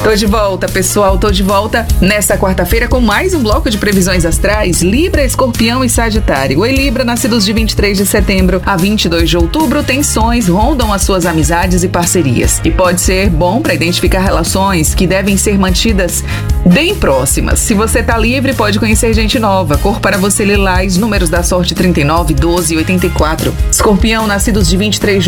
Tô de volta, pessoal, tô de volta nesta quarta-feira com mais um bloco de previsões astrais, Libra, Escorpião e Sagitário. Oi, Libra, nascidos de 23 de setembro a 22 de outubro, tensões rondam as suas amizades e parcerias. E pode ser bom para identificar relações que devem ser mantidas bem próximas. Se você tá livre, pode conhecer gente nova. Cor para você lilás, números da sorte 39, 12 e 84. Escorpião, nascidos de 23 de